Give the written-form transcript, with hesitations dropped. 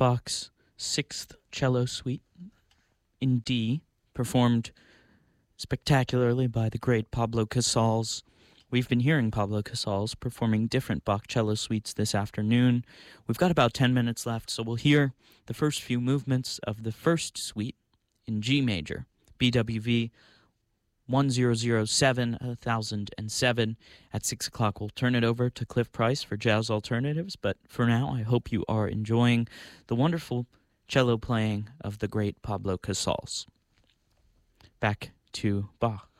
Bach's Sixth Cello Suite in D, performed spectacularly by the great Pablo Casals. We've been hearing Pablo Casals performing different Bach cello suites this afternoon. We've got about 10 minutes left, so we'll hear the first few movements of the first suite in G major, BWV 1007. At 6 o'clock, we'll turn it over to Cliff Price for Jazz Alternatives, but for now, I hope you are enjoying the wonderful cello playing of the great Pablo Casals. Back to Bach.